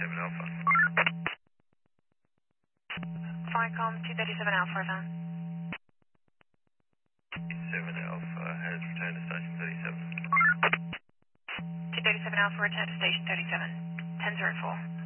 37 Alpha. Flycom 237 Alpha, return. 37 Alpha has returned to station 37. 237 Alpha, return to station 37. 1004.